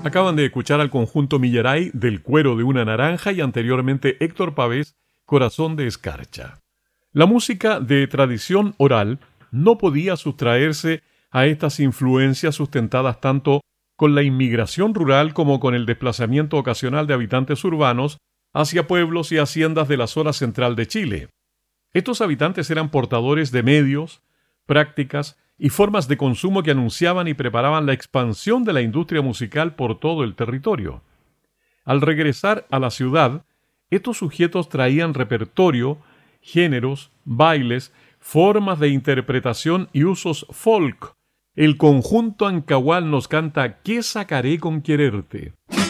Acaban de escuchar al conjunto Millaray del Cuero de una Naranja y anteriormente Héctor Pavés, Corazón de Escarcha. La música de tradición oral no podía sustraerse a estas influencias sustentadas tanto con la inmigración rural como con el desplazamiento ocasional de habitantes urbanos hacia pueblos y haciendas de la zona central de Chile. Estos habitantes eran portadores de medios, prácticas y formas de consumo que anunciaban y preparaban la expansión de la industria musical por todo el territorio. Al regresar a la ciudad, estos sujetos traían repertorio, géneros, bailes, formas de interpretación y usos folk. El conjunto Ancahual nos canta ¿Qué sacaré con quererte?